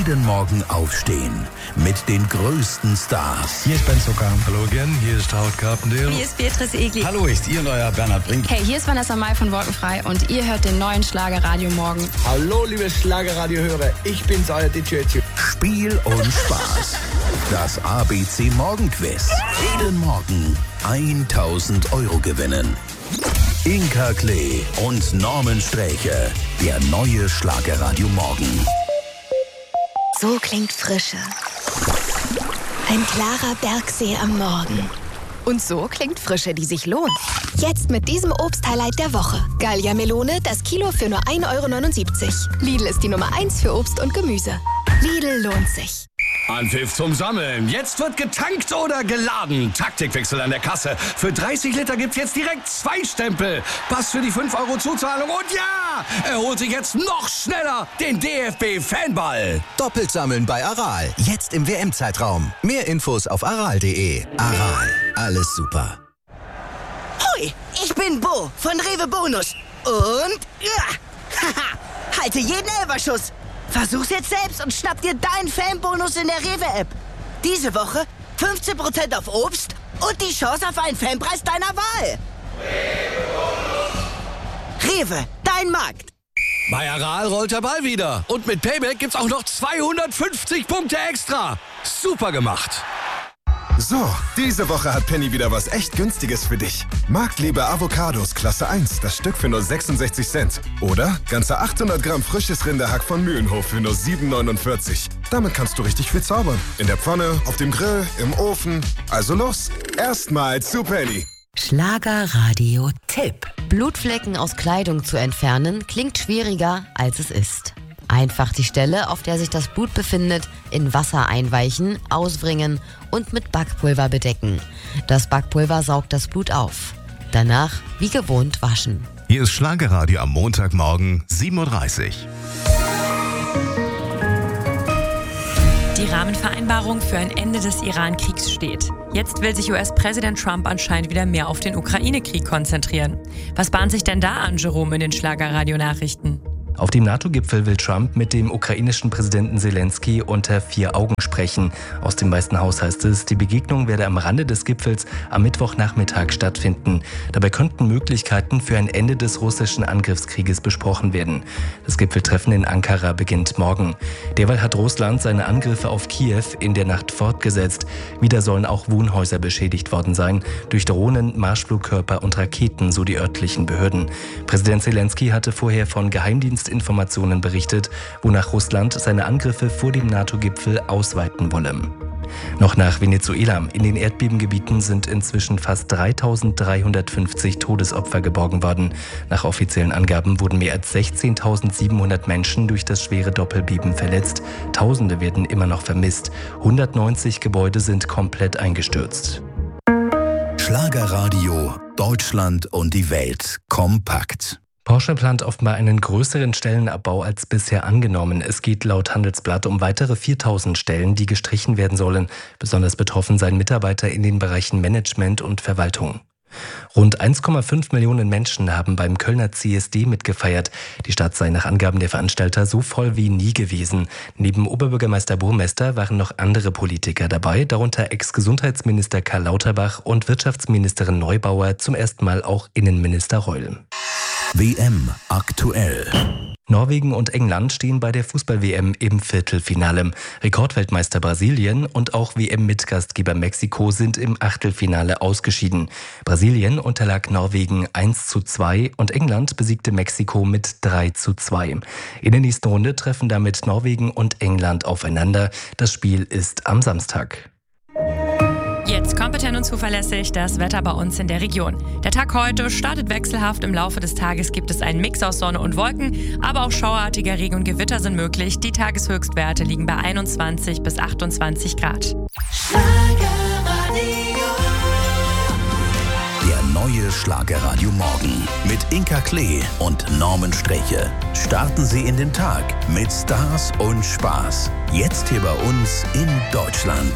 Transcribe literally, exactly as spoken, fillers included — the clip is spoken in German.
Jeden Morgen aufstehen mit den größten Stars. Hier ist Ben Zucker. Hallo again, hier ist Howard Carpendale. Hier ist Beatrice Egli. Hallo, ist ihr neuer Bernhard Brink. Hey, hier ist Vanessa Mai von Wolkenfrei und ihr hört den neuen Schlager Radio Morgen. Hallo, liebe Schlagerradio-Hörer, ich bin's, euer D J. Spiel und Spaß. Das A B C Morgenquiz. Jeden Morgen tausend Euro gewinnen. Inka Klee und Norman Sträche. Der neue Schlagerradio Morgen. So klingt Frische. Ein klarer Bergsee am Morgen. Und so klingt Frische, die sich lohnt. Jetzt mit diesem Obst-Highlight der Woche. Gallia Melone, das Kilo für nur ein Euro neunundsiebzig. Lidl ist die Nummer eins für Obst und Gemüse. Lidl lohnt sich. Anpfiff zum Sammeln. Jetzt wird getankt oder geladen. Taktikwechsel an der Kasse. Für dreißig Liter gibt's jetzt direkt zwei Stempel. Pass für die fünf Euro Zuzahlung. Und ja, er holt sich jetzt noch schneller den D F B-Fanball. Doppelt sammeln bei Aral. Jetzt im W M-Zeitraum. Mehr Infos auf aral punkt de. Aral. Alles super. Hoi, ich bin Bo von Rewe Bonus. Und ja, haha, halte jeden Elferschuss. Versuch's jetzt selbst und schnapp dir deinen Fanbonus in der Rewe-App. Diese Woche fünfzehn Prozent auf Obst und die Chance auf einen Fanpreis deiner Wahl. Rewe, dein Markt. Bei Aral rollt der Ball wieder. Und mit Payback gibt's auch noch zweihundertfünfzig Punkte extra. Super gemacht. So, diese Woche hat Penny wieder was echt Günstiges für dich. Marktliebe Avocados Klasse eins, das Stück für nur sechsundsechzig Cent. Oder ganze achthundert Gramm frisches Rinderhack von Mühlenhof für nur sieben neunundvierzig. Damit kannst du richtig viel zaubern. In der Pfanne, auf dem Grill, im Ofen. Also los, erstmal zu Penny. Schlagerradio-Tipp. Blutflecken aus Kleidung zu entfernen, klingt schwieriger, als es ist. Einfach die Stelle, auf der sich das Blut befindet, in Wasser einweichen, auswringen und mit Backpulver bedecken. Das Backpulver saugt das Blut auf. Danach, wie gewohnt, waschen. Hier ist Schlagerradio am Montagmorgen, sieben Uhr dreißig. Die Rahmenvereinbarung für ein Ende des Iran-Kriegs steht. Jetzt will sich U S-Präsident Trump anscheinend wieder mehr auf den Ukraine-Krieg konzentrieren. Was bahnt sich denn da an, Jerome, in den Schlagerradio-Nachrichten? Auf dem NATO-Gipfel will Trump mit dem ukrainischen Präsidenten Zelensky unter vier Augen sprechen. Aus dem Weißen Haus heißt es, die Begegnung werde am Rande des Gipfels am Mittwochnachmittag stattfinden. Dabei könnten Möglichkeiten für ein Ende des russischen Angriffskrieges besprochen werden. Das Gipfeltreffen in Ankara beginnt morgen. Derweil hat Russland seine Angriffe auf Kiew in der Nacht fortgesetzt. Wieder sollen auch Wohnhäuser beschädigt worden sein durch Drohnen, Marschflugkörper und Raketen, so die örtlichen Behörden. Präsident Zelensky hatte vorher von Geheimdienst Informationen berichtet, wonach Russland seine Angriffe vor dem NATO-Gipfel ausweiten wolle. Noch nach Venezuela. In den Erdbebengebieten sind inzwischen fast dreitausenddreihundertfünfzig Todesopfer geborgen worden. Nach offiziellen Angaben wurden mehr als sechzehntausendsiebenhundert Menschen durch das schwere Doppelbeben verletzt. Tausende werden immer noch vermisst. hundertneunzig Gebäude sind komplett eingestürzt. Schlagerradio, Deutschland und die Welt kompakt. Porsche plant offenbar einen größeren Stellenabbau als bisher angenommen. Es geht laut Handelsblatt um weitere viertausend Stellen, die gestrichen werden sollen. Besonders betroffen seien Mitarbeiter in den Bereichen Management und Verwaltung. Rund eins Komma fünf Millionen Menschen haben beim Kölner C S D mitgefeiert. Die Stadt sei nach Angaben der Veranstalter so voll wie nie gewesen. Neben Oberbürgermeister Burmester waren noch andere Politiker dabei, darunter Ex-Gesundheitsminister Karl Lauterbach und Wirtschaftsministerin Neubauer, zum ersten Mal auch Innenminister Reul. W M aktuell. Norwegen und England stehen bei der Fußball-W M im Viertelfinale. Rekordweltmeister Brasilien und auch W M-Mitgastgeber Mexiko sind im Achtelfinale ausgeschieden. Brasilien unterlag Norwegen eins zu zwei und England besiegte Mexiko mit drei zu zwei. In der nächsten Runde treffen damit Norwegen und England aufeinander. Das Spiel ist am Samstag. Jetzt kompetent und zuverlässig das Wetter bei uns in der Region. Der Tag heute startet wechselhaft. Im Laufe des Tages gibt es einen Mix aus Sonne und Wolken, aber auch schauerartiger Regen und Gewitter sind möglich. Die Tageshöchstwerte liegen bei einundzwanzig bis achtundzwanzig Grad. Der neue Schlagerradio Morgen mit Inka Klee und Norman Sträche. Starten Sie in den Tag mit Stars und Spaß. Jetzt hier bei uns in Deutschland.